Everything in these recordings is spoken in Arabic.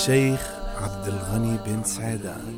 شيخ عبد الغني بن سعدان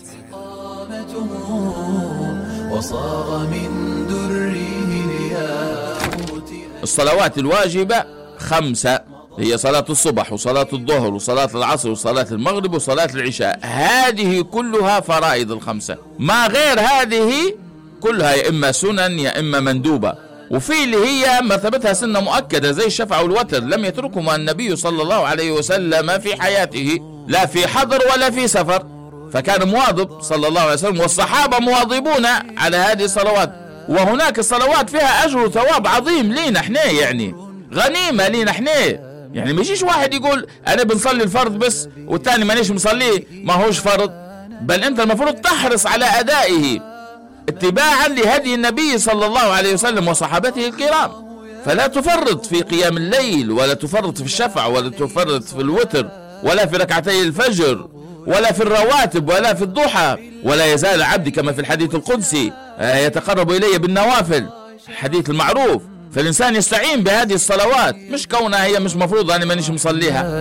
وصار من دره لياقوت. الصلوات الواجبة 5، هي صلاة الصبح وصلاة الظهر وصلاة العصر وصلاة المغرب وصلاة العشاء، هذه كلها فرائض ال5، ما غير هذه كلها يا إما سنن يا إما مندوبة، وفي اللي هي مرتبتها سنة مؤكدة زي الشفع والوتر، لم يتركهما النبي صلى الله عليه وسلم في حياته لا في حضر ولا في سفر، فكان مواظب صلى الله عليه وسلم، والصحابة مواظبون على هذه الصلوات. وهناك الصلوات فيها أجر وثواب عظيم لينا احنا، يعني غنيمة لينا احنا، يعني ما يجيش واحد يقول أنا بنصلي الفرض بس والتاني مانيش مصليه، ما هوش فرض، بل أنت المفروض تحرص على أدائه اتباعا لهدي النبي صلى الله عليه وسلم وصحابته الكرام، فلا تفرط في قيام الليل ولا تفرط في الشفع ولا تفرط في الوتر ولا في ركعتي الفجر ولا في الرواتب ولا في الضحى. ولا يزال عبدي كما في الحديث القدسي يتقرب إلي بالنوافل، الحديث المعروف. فالإنسان يستعين بهذه الصلوات، مش كونها هي مش مفروضة أنا مانيش مصليها.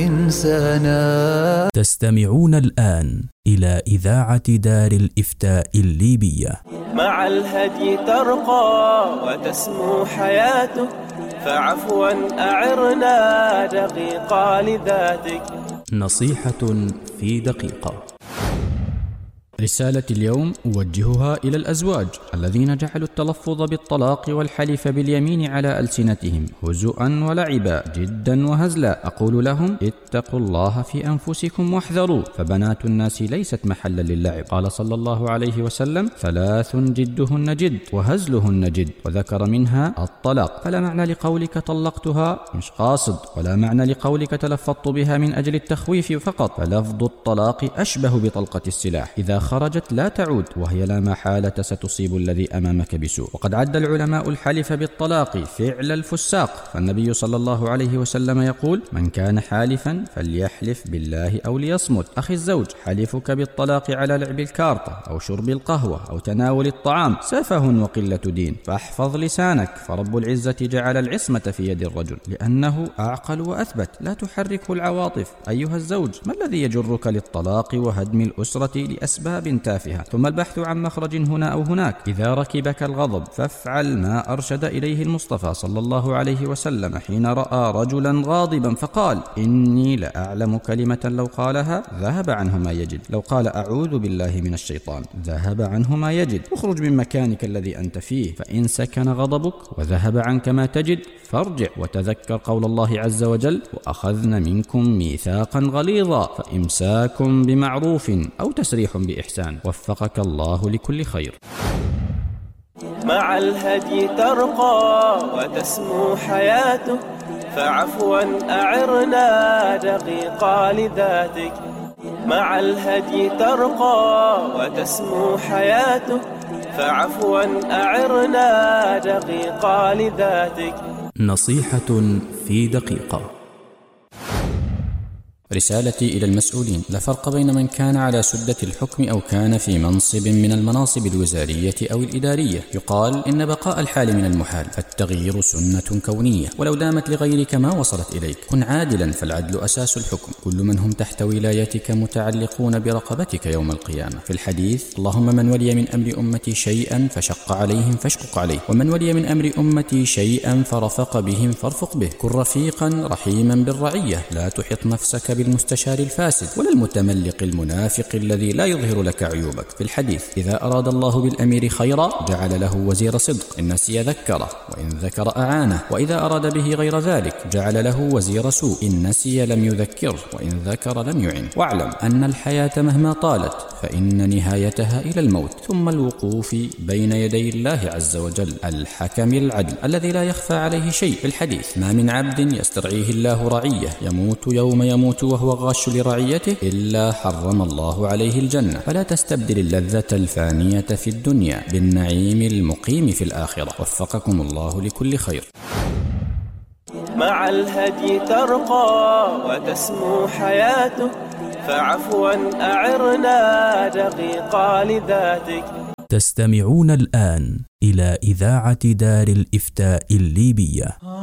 تستمعون الآن إلى إذاعة دار الإفتاء الليبية. مع الهدي ترقى وتسمو حياتك، فعفوا أعرنا دقيقة لذاتك. نصيحة في دقيقة. رسالة اليوم أوجهها إلى الأزواج الذين جعلوا التلفظ بالطلاق والحلف باليمين على ألسنتهم هزؤا ولعبا جدا وهزلا. أقول لهم اتقوا الله في أنفسكم واحذروا، فبنات الناس ليست محلا للعب. قال صلى الله عليه وسلم 3 جدهن جد وهزلهن جد، وذكر منها الطلاق. فلا معنى لقولك طلقتها مش قاصد، ولا معنى لقولك تلفظت بها من أجل التخويف فقط، فلفظ الطلاق أشبه بطلقة السلاح، إذا خرجت لا تعود، وهي لا محالة ستصيب الذي أمامك بسوء. وقد عد العلماء الحلف بالطلاق فعل الفساق، فالنبي صلى الله عليه وسلم يقول من كان حالفا فليحلف بالله أو ليصمت. أخي الزوج، حلفك بالطلاق على لعب الكارطة أو شرب القهوة أو تناول الطعام سفه وقلة دين، فاحفظ لسانك، فرب العزة جعل العصمة في يد الرجل لأنه أعقل وأثبت، لا تحركه العواطف. أيها الزوج، ما الذي يجرك للطلاق وهدم الأسرة لأسباب تافهة، ثم البحث عن مخرج هنا أو هناك؟ إذا ركبك الغضب فافعل ما أرشد إليه المصطفى صلى الله عليه وسلم حين رأى رجلا غاضبا فقال إني لأعلم كلمة لو قالها ذهب عنه ما يجد، لو قال أعوذ بالله من الشيطان ذهب عنه ما يجد. اخرج من مكانك الذي أنت فيه، فإن سكن غضبك وذهب عنك ما تجد فارجع وتذكر قول الله عز وجل وأخذن منكم ميثاقا غليظا، فإمساك بمعروف أو تسريح بإحسان. وفقك الله لكل خير. مع الهدي ترقى وتسمو حياتك، فعفوا أعرنا دقيقة لذاتك. مع الهدي ترقى وتسمو حياتك، فعفوا أعرنا دقيقة لذاتك. نصيحة في دقيقة. رسالتي إلى المسؤولين: لا فرق بين من كان على سدة الحكم أو كان في منصب من المناصب الوزارية أو الإدارية. يقال إن بقاء الحال من المحال، فالتغيير سنة كونية، ولو دامت لغيرك ما وصلت إليك. كن عادلا، فالعدل أساس الحكم. كل من هم تحت ولايتك متعلقون برقبتك يوم القيامة. في الحديث: اللهم من ولي من أمر أمتي شيئا فشق عليهم فاشقق عليه، ومن ولي من أمر أمتي شيئا فرفق بهم فارفق به. كن رفيقا رحيما بالرعية، لا تحط نفسك بالمستشار الفاسد ولا المتملق المنافق الذي لا يظهر لك عيوبك. في الحديث: إذا أراد الله بالأمير خيرا جعل له وزير صدق، إن نسي ذكره وإن ذكر أعانه، وإذا أراد به غير ذلك جعل له وزير سوء، إن نسي لم يذكره وإن ذكر لم يعن. واعلم أن الحياة مهما طالت فإن نهايتها إلى الموت، ثم الوقوف بين يدي الله عز وجل الحكم العدل الذي لا يخفى عليه شيء. في الحديث: ما من عبد يسترعيه الله رعية يموت يوم يموت وهو غاش لرعيته إلا حرم الله عليه الجنة. فلا تستبدل اللذة الفانية في الدنيا بالنعيم المقيم في الآخرة. وفقكم الله لكل خير. مع الهدي ترقى وتسمو حياتك، فعفوا أعرنا دقيقة لذاتك. تستمعون الآن إلى إذاعة دار الإفتاء الليبية.